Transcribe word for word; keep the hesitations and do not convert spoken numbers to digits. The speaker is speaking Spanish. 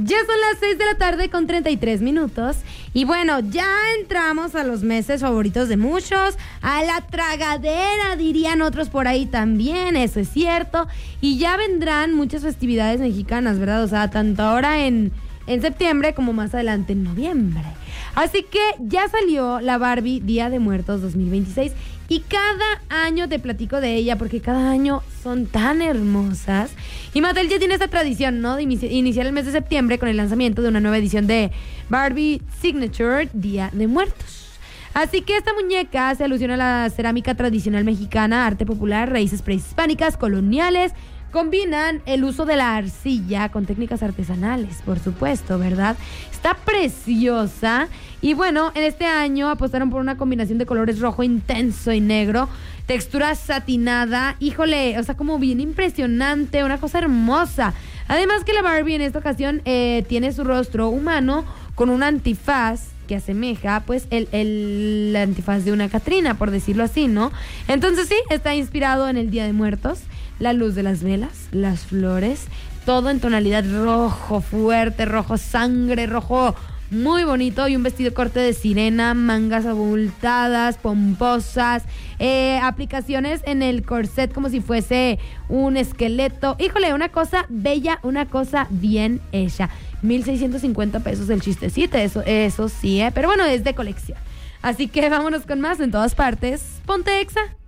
Ya son las seis de la tarde con treinta y tres minutos. Y bueno, ya entramos a los meses favoritos de muchos. A la tragadera, dirían otros por ahí también. Eso es cierto. Y ya vendrán muchas festividades mexicanas, ¿verdad? O sea, tanto ahora en, en septiembre como más adelante en noviembre. Así que ya salió la Barbie Día de Muertos dos mil veintiséis. Y cada año te platico de ella porque cada año son tan hermosas. Y Mattel ya tiene esta tradición, ¿no? De iniciar el mes de septiembre con el lanzamiento de una nueva edición de Barbie Signature Día de Muertos. Así que esta muñeca hace alusión a la cerámica tradicional mexicana, arte popular, raíces prehispánicas, coloniales. Combinan el uso de la arcilla con técnicas artesanales, por supuesto, ¿verdad? Está preciosa. Y bueno, en este año apostaron por una combinación de colores rojo intenso y negro, textura satinada, híjole, o sea, como bien impresionante, una cosa hermosa. Además que la Barbie en esta ocasión eh, tiene su rostro humano con un antifaz que asemeja, pues, el, el antifaz de una Catrina, por decirlo así, ¿no? Entonces sí, está inspirado en el Día de Muertos, la luz de las velas, las flores, todo en tonalidad rojo fuerte, rojo sangre, rojo muy bonito, y un vestido corte de sirena, mangas abultadas, pomposas, eh, aplicaciones en el corset como si fuese un esqueleto. Híjole, una cosa bella, una cosa bien hecha. mil seiscientos cincuenta pesos el chistecito, eso, eso sí, ¿eh? Pero bueno, es de colección. Así que vámonos con más en todas partes. Ponte Exa.